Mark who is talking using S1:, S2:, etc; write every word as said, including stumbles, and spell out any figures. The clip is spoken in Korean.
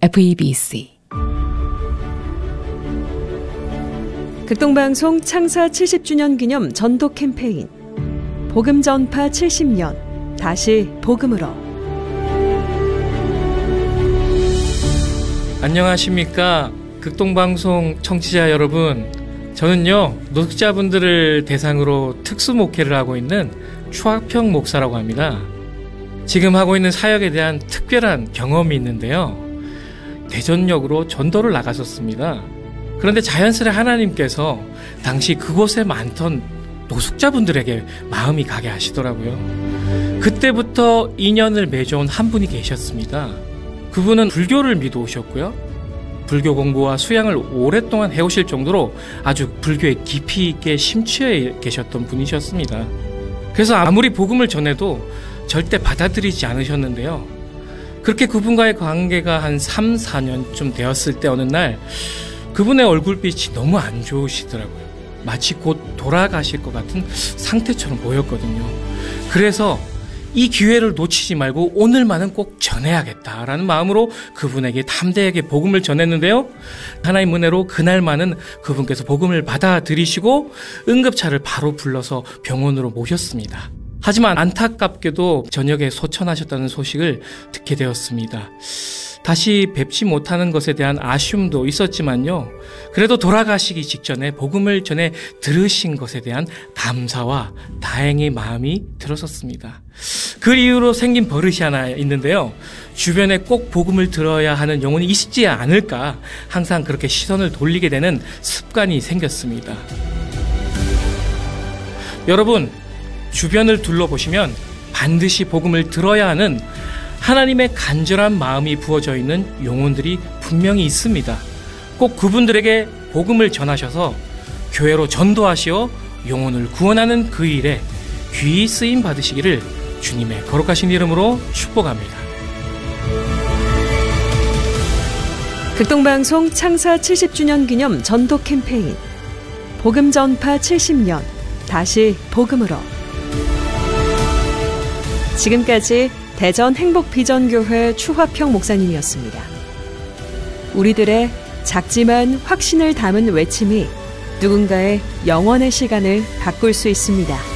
S1: 에프이비씨 극동방송 창사 칠십 주년 기념 전도 캠페인 복음 전파 칠십 년 다시 복음으로.
S2: 안녕하십니까 극동방송 청취자 여러분. 저는요 노숙자분들을 대상으로 특수 목회를 하고 있는 추학평 목사라고 합니다. 지금 하고 있는 사역에 대한 특별한 경험이 있는데요. 대전역으로 전도를 나갔었습니다. 그런데 자연스레 하나님께서 당시 그곳에 많던 노숙자분들에게 마음이 가게 하시더라고요. 그때부터 인연을 맺어온 한 분이 계셨습니다. 그분은 불교를 믿어 오셨고요. 불교 공부와 수양을 오랫동안 해오실 정도로 아주 불교에 깊이 있게 심취해 계셨던 분이셨습니다. 그래서 아무리 복음을 전해도 절대 받아들이지 않으셨는데요. 그렇게 그분과의 관계가 한 삼, 사 년쯤 되었을 때 어느 날 그분의 얼굴빛이 너무 안 좋으시더라고요. 마치 곧 돌아가실 것 같은 상태처럼 보였거든요. 그래서 이 기회를 놓치지 말고 오늘만은 꼭 전해야겠다라는 마음으로 그분에게 담대하게 복음을 전했는데요. 하나님 은혜로 그날만은 그분께서 복음을 받아들이시고 응급차를 바로 불러서 병원으로 모셨습니다. 하지만 안타깝게도 저녁에 소천하셨다는 소식을 듣게 되었습니다. 다시 뵙지 못하는 것에 대한 아쉬움도 있었지만요. 그래도 돌아가시기 직전에 복음을 전해 들으신 것에 대한 감사와 다행의 마음이 들었었습니다. 그 이후로 생긴 버릇이 하나 있는데요. 주변에 꼭 복음을 들어야 하는 영혼이 있지 않을까 항상 그렇게 시선을 돌리게 되는 습관이 생겼습니다. 여러분, 주변을 둘러보시면 반드시 복음을 들어야 하는 하나님의 간절한 마음이 부어져 있는 영혼들이 분명히 있습니다. 꼭 그분들에게 복음을 전하셔서 교회로 전도하시어 영혼을 구원하는 그 일에 귀히 쓰임 받으시기를 주님의 거룩하신 이름으로 축복합니다.
S1: 극동방송 창사 칠십 주년 기념 전도 캠페인 복음 전파 칠십 년 다시 복음으로. 지금까지 대전 행복비전교회 추화평 목사님이었습니다. 우리들의 작지만 확신을 담은 외침이 누군가의 영원의 시간을 바꿀 수 있습니다.